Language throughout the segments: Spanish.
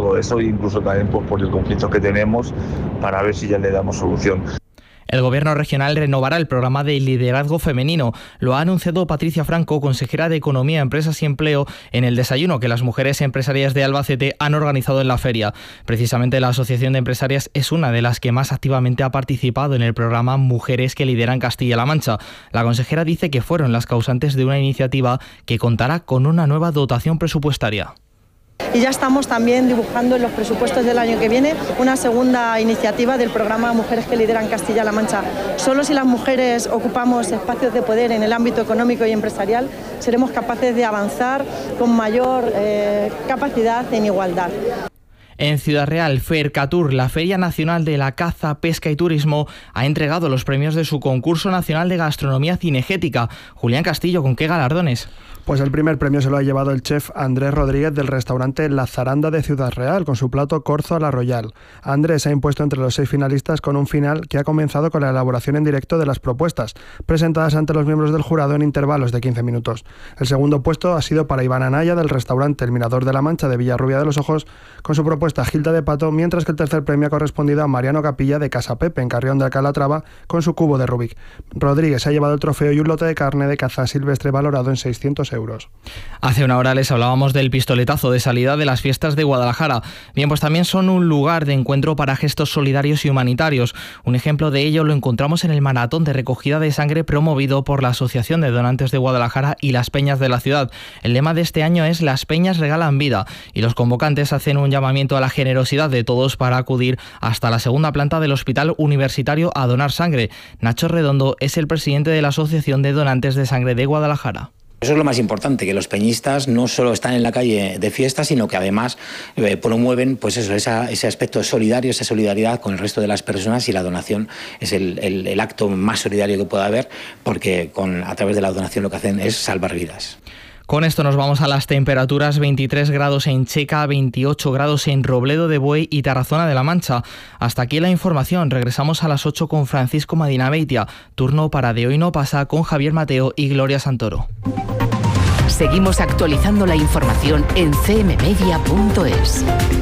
todo eso, incluso también pues, por el conflicto que tenemos, para ver si ya le damos solución. El Gobierno regional renovará el programa de liderazgo femenino. Lo ha anunciado Patricia Franco, consejera de Economía, Empresas y Empleo, en el desayuno que las mujeres empresarias de Albacete han organizado en la feria. Precisamente la Asociación de Empresarias es una de las que más activamente ha participado en el programa Mujeres que lideran Castilla-La Mancha. La consejera dice que fueron las causantes de una iniciativa que contará con una nueva dotación presupuestaria. Y ya estamos también dibujando en los presupuestos del año que viene una segunda iniciativa del programa Mujeres que lideran Castilla-La Mancha. Solo si las mujeres ocupamos espacios de poder en el ámbito económico y empresarial, seremos capaces de avanzar con mayor capacidad en igualdad. En Ciudad Real, Fercatur, la Feria Nacional de la Caza, Pesca y Turismo, ha entregado los premios de su concurso nacional de gastronomía cinegética. Julián Castillo, ¿con qué galardones? Pues el primer premio se lo ha llevado el chef Andrés Rodríguez del restaurante La Zaranda de Ciudad Real, con su plato Corzo a la Royal. Andrés se ha impuesto entre los 6 finalistas con un final que ha comenzado con la elaboración en directo de las propuestas, presentadas ante los miembros del jurado en intervalos de 15 minutos. El segundo puesto ha sido para Iván Anaya del restaurante El Mirador de la Mancha de Villarrubia de los Ojos, con su propuesta Gilda de Pato, mientras que el tercer premio ha correspondido a Mariano Capilla de Casa Pepe, en Carrión de Calatrava, con su cubo de Rubik. Rodríguez ha llevado el trofeo y un lote de carne de caza silvestre valorado en 600 euros. Hace una hora les hablábamos del pistoletazo de salida de las fiestas de Guadalajara. Bien, pues también son un lugar de encuentro para gestos solidarios y humanitarios. Un ejemplo de ello lo encontramos en el maratón de recogida de sangre promovido por la Asociación de Donantes de Guadalajara y las Peñas de la ciudad. El lema de este año es Las Peñas regalan vida, y los convocantes hacen un llamamiento a la generosidad de todos para acudir hasta la segunda planta del Hospital Universitario a donar sangre. Nacho Redondo es el presidente de la Asociación de Donantes de Sangre de Guadalajara. Eso es lo más importante, que los peñistas no solo están en la calle de fiesta, sino que además promueven pues eso, ese aspecto solidario, esa solidaridad con el resto de las personas, y la donación es el acto más solidario que pueda haber, porque a través de la donación lo que hacen es salvar vidas. Con esto nos vamos a las temperaturas: 23 grados en Checa, 28 grados en Robledo de Buey y Tarazona de la Mancha. Hasta aquí la información. Regresamos a las 8 con Francisco Madina Beitia. Turno para De Hoy No Pasa con Javier Mateo y Gloria Santoro. Seguimos actualizando la información en cmmedia.es.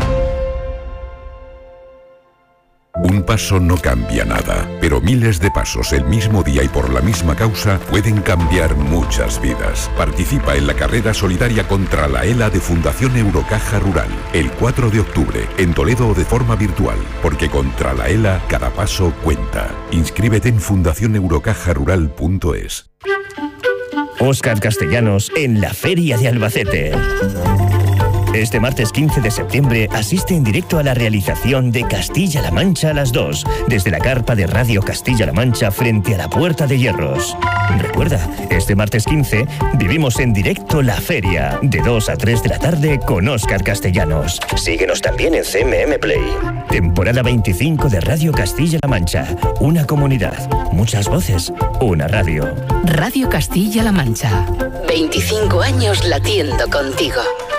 Un paso no cambia nada, pero miles de pasos el mismo día y por la misma causa pueden cambiar muchas vidas. Participa en la carrera solidaria contra la ELA de Fundación Eurocaja Rural, el 4 de octubre, en Toledo o de forma virtual, porque contra la ELA cada paso cuenta. Inscríbete en fundacioneurocajarural.es. Óscar Castellanos en la Feria de Albacete. Este martes 15 de septiembre asiste en directo a la realización de Castilla-La Mancha a las 2, desde la carpa de Radio Castilla-La Mancha frente a la Puerta de Hierros. Recuerda, este martes 15 vivimos en directo la feria, de 2 a 3 de la tarde con Óscar Castellanos. Síguenos también en CMM Play. Temporada 25 de Radio Castilla-La Mancha. Una comunidad, muchas voces, una radio. Radio Castilla-La Mancha. 25 años latiendo contigo.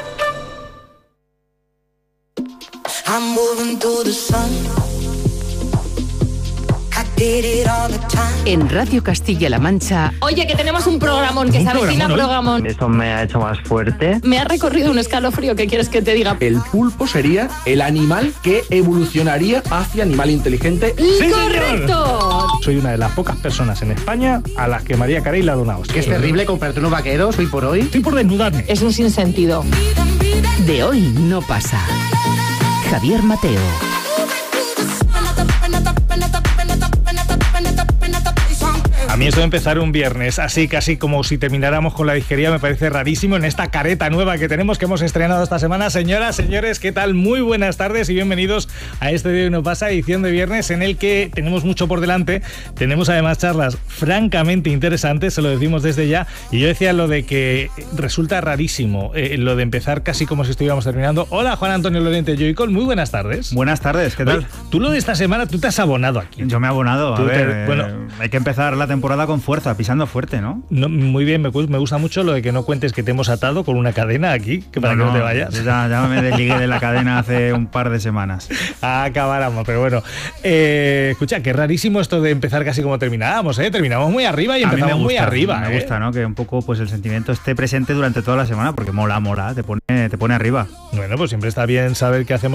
En Radio Castilla-La Mancha. Oye, que tenemos un programón, que se avecina programón. Eso me ha hecho más fuerte. Me ha recorrido un escalofrío, ¿qué quieres que te diga? El pulpo sería el animal que evolucionaría hacia animal inteligente. ¡Sí, correcto! Soy una de las pocas personas en España a las que María Carey le ha donado. Que es terrible comprarte unos vaqueros hoy por hoy. Estoy por desnudarme. Es un sinsentido. De Hoy No Pasa. Javier Mateo. A mí esto de empezar un viernes así, casi como si termináramos con la disquería, me parece rarísimo en esta careta nueva que tenemos, que hemos estrenado esta semana. Señoras, señores, ¿qué tal? Muy buenas tardes y bienvenidos a este De Hoy No Pasa, edición de viernes, en el que tenemos mucho por delante. Tenemos además charlas francamente interesantes, se lo decimos desde ya. Y yo decía lo de que resulta rarísimo lo de empezar casi como si estuviéramos terminando. Hola, Juan Antonio Lorente Joycol, muy buenas tardes. Buenas tardes, ¿qué tal? Oye, tú lo de esta semana, tú te has abonado aquí. Yo me he abonado, a ver, bueno, hay que empezar la temporada con fuerza, pisando fuerte, ¿no? Muy bien, me gusta mucho lo de que no cuentes que te hemos atado con una cadena aquí, que para que no te vayas. Ya me desligué de la cadena hace un par de semanas. Acabáramos, pero bueno. Escucha, qué rarísimo esto de empezar casi como terminábamos, ¿eh? Terminamos muy arriba y empezamos muy arriba. Me gusta, ¿no? Que un poco pues el sentimiento esté presente durante toda la semana, porque mola, te pone arriba. Bueno, pues siempre está bien saber qué hacemos